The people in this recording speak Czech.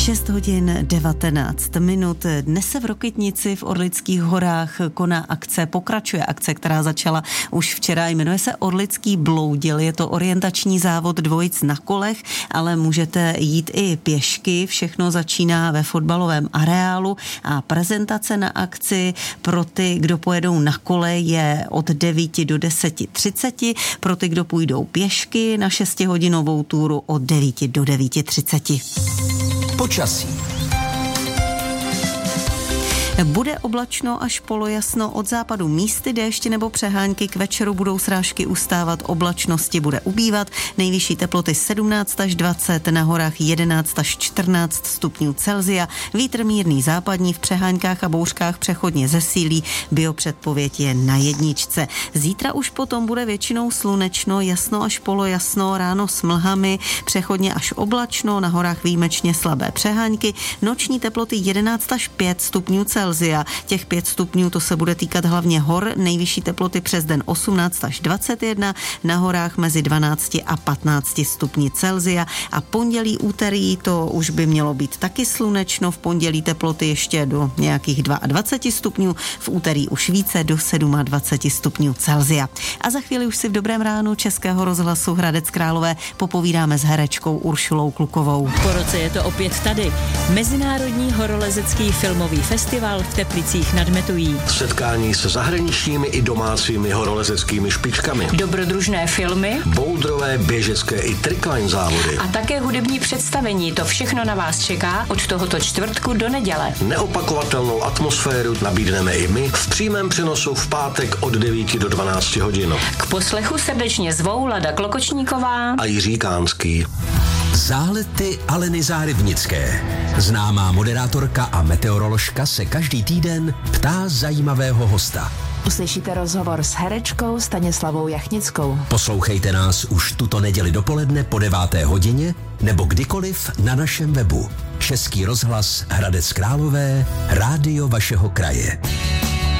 6 hodin 19 minut. Dnes se v Rokytnici v Orlických horách koná akce, pokračuje akce, která začala už včera. Jmenuje se Orlický bloudil. Je to orientační závod dvojic na kolech, ale můžete jít i pěšky. Všechno začíná ve fotbalovém areálu a prezentace na akci pro ty, kdo pojedou na kole, je od 9 do 10:30. Pro ty, kdo půjdou pěšky na 6hodinovou túru od 9 do 9:30. Počasí. Bude oblačno až polojasno, od západu místy déšť nebo přehánky, k večeru budou srážky ustávat, oblačnosti bude ubývat, nejvyšší teploty 17 až 20, na horách 11 až 14 stupňů Celsia, vítr mírný západní, v přeháňkách a bouřkách přechodně zesílí, biopředpověď je na 1. Zítra už potom bude většinou slunečno, jasno až polojasno, ráno s mlhami, přechodně až oblačno, na horách výjimečně slabé přehánky, noční teploty 11 až 5 stupňů Celsia. Těch 5 stupňů to se bude týkat hlavně hor, nejvyšší teploty přes den 18 až 21, na horách mezi 12 a 15 stupni Celsia a pondělí, úterý to už by mělo být taky slunečno, v pondělí teploty ještě do nějakých 22 stupňů, v úterý už více do 27 stupňů Celsia. A za chvíli už si v Dobrém ránu Českého rozhlasu Hradec Králové popovídáme s herečkou Uršulou Klukovou. Po roce je to opět tady. Mezinárodní horolezecký filmový festival v Teplicích nad Metují. Setkání se zahraničními i domácími horolezeckými špičkami. Dobrodružné filmy. Bouldrové, běžecké i trikline závody. A také hudební představení. To všechno na vás čeká od tohoto čtvrtku do neděle. Neopakovatelnou atmosféru nabídneme i my v přímém přenosu v pátek od 9 do 12 hodin. K poslechu srdečně zvou Lada Klokočníková a Jiří Kánský. Zálety Aleny Zárybnické. Známá moderátorka a meteoroložka se každý týden ptá zajímavého hosta. Uslyšíte rozhovor s herečkou Stanislavou Jachnickou. Poslouchejte nás už tuto neděli dopoledne po 9. hodině nebo kdykoliv na našem webu. Český rozhlas Hradec Králové, rádio vašeho kraje.